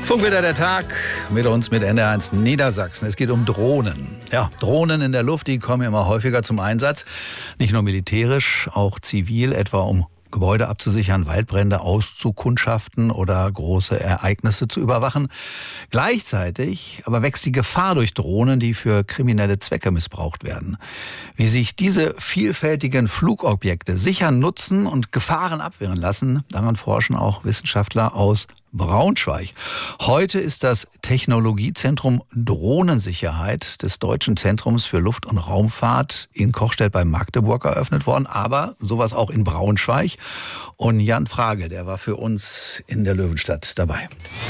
Funkwetter der Tag mit uns mit NDR1 Niedersachsen. Es geht um Drohnen. Ja, Drohnen in der Luft, die kommen immer häufiger zum Einsatz. Nicht nur militärisch, auch zivil, etwa um Gebäude abzusichern, Waldbrände auszukundschaften oder große Ereignisse zu überwachen. Gleichzeitig aber wächst die Gefahr durch Drohnen, die für kriminelle Zwecke missbraucht werden. Wie sich diese vielfältigen Flugobjekte sicher nutzen und Gefahren abwehren lassen, daran forschen auch Wissenschaftler aus Braunschweig. Heute ist das Technologiezentrum Drohnensicherheit des Deutschen Zentrums für Luft- und Raumfahrt in Kochstedt bei Magdeburg eröffnet worden, aber sowas auch in Braunschweig. Und Jan Frage, der war für uns in der Löwenstadt dabei.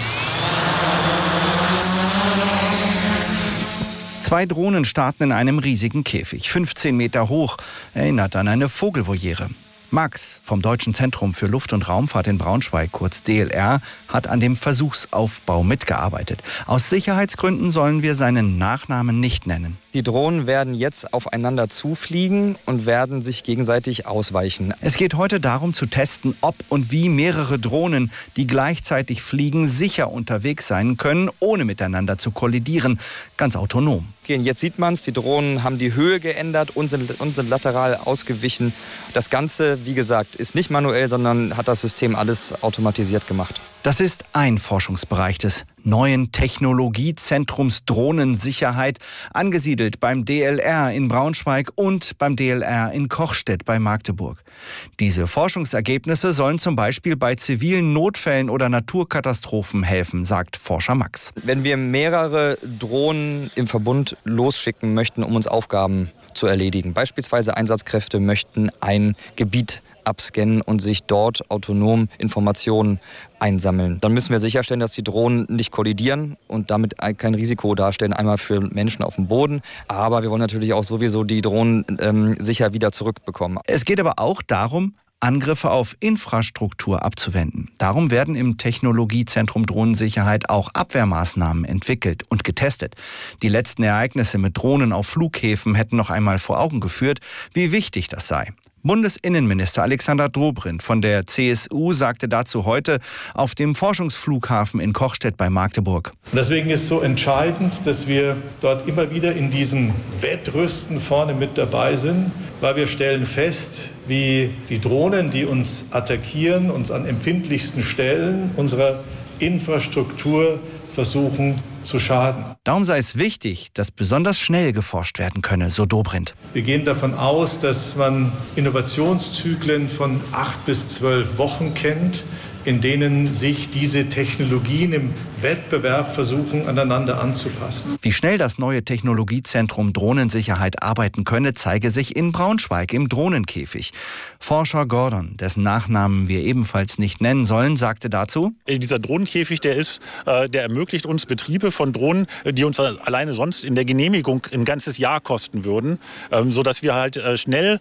2 Drohnen starten in einem riesigen Käfig, 15 Meter hoch, erinnert an eine Vogelvoliere. Max vom Deutschen Zentrum für Luft- und Raumfahrt in Braunschweig, kurz DLR, hat an dem Versuchsaufbau mitgearbeitet. Aus Sicherheitsgründen sollen wir seinen Nachnamen nicht nennen. Die Drohnen werden jetzt aufeinander zufliegen und werden sich gegenseitig ausweichen. Es geht heute darum zu testen, ob und wie mehrere Drohnen, die gleichzeitig fliegen, sicher unterwegs sein können, ohne miteinander zu kollidieren, ganz autonom. Okay, jetzt sieht man es, die Drohnen haben die Höhe geändert und sind lateral ausgewichen. Das Ganze, wie gesagt, ist nicht manuell, sondern hat das System alles automatisiert gemacht. Das ist ein Forschungsbereich des neuen Technologiezentrums Drohnensicherheit, angesiedelt beim DLR in Braunschweig und beim DLR in Kochstedt bei Magdeburg. Diese Forschungsergebnisse sollen zum Beispiel bei zivilen Notfällen oder Naturkatastrophen helfen, sagt Forscher Max. Wenn wir mehrere Drohnen im Verbund losschicken möchten, um uns Aufgaben zu erledigen, beispielsweise Einsatzkräfte möchten ein Gebiet abscannen und sich dort autonom Informationen einsammeln. Dann müssen wir sicherstellen, dass die Drohnen nicht kollidieren und damit kein Risiko darstellen, einmal für Menschen auf dem Boden. Aber wir wollen natürlich auch sowieso die Drohnen sicher wieder zurückbekommen. Es geht aber auch darum, Angriffe auf Infrastruktur abzuwenden. Darum werden im Technologiezentrum Drohnensicherheit auch Abwehrmaßnahmen entwickelt und getestet. Die letzten Ereignisse mit Drohnen auf Flughäfen hätten noch einmal vor Augen geführt, wie wichtig das sei. Bundesinnenminister Alexander Dobrindt von der CSU sagte dazu heute auf dem Forschungsflughafen in Kochstedt bei Magdeburg. Deswegen ist so entscheidend, dass wir dort immer wieder in diesem Wettrüsten vorne mit dabei sind, weil wir stellen fest, wie die Drohnen, die uns attackieren, uns an empfindlichsten Stellen unserer Infrastruktur versuchen zu schaden. Darum sei es wichtig, dass besonders schnell geforscht werden könne, so Dobrindt. Wir gehen davon aus, dass man Innovationszyklen von 8 bis 12 Wochen kennt, in denen sich diese Technologien im Wettbewerb versuchen, aneinander anzupassen. Wie schnell das neue Technologiezentrum Drohnensicherheit arbeiten könne, zeige sich in Braunschweig im Drohnenkäfig. Forscher Gordon, dessen Nachnamen wir ebenfalls nicht nennen sollen, sagte dazu: Dieser Drohnenkäfig, der ermöglicht uns Betriebe von Drohnen, die uns alleine sonst in der Genehmigung ein ganzes Jahr kosten würden, sodass wir halt schnell,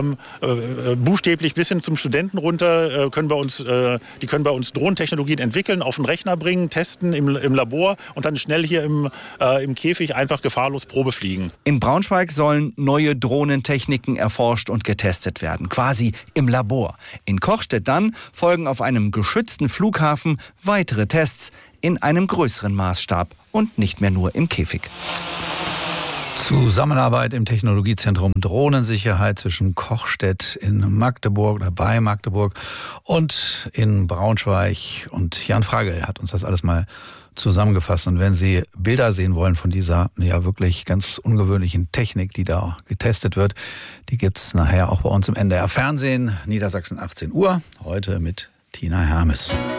buchstäblich bis hin zum Studenten runter, können bei uns Drohnentechnologien entwickeln, auf den Rechner bringen, testen im Labor und dann schnell hier im Käfig einfach gefahrlos Probe fliegen. In Braunschweig sollen neue Drohnentechniken erforscht und getestet werden, quasi im Labor. In Kochstedt dann folgen auf einem geschützten Flughafen weitere Tests in einem größeren Maßstab und nicht mehr nur im Käfig. Zusammenarbeit im Technologiezentrum Drohnensicherheit zwischen Kochstedt in Magdeburg oder bei Magdeburg und in Braunschweig. Und Jan Frage hat uns das alles mal zusammengefasst. Und wenn Sie Bilder sehen wollen von dieser ja wirklich ganz ungewöhnlichen Technik, die da getestet wird, die gibt es nachher auch bei uns im NDR Fernsehen, Niedersachsen 18 Uhr, heute mit Tina Hermes.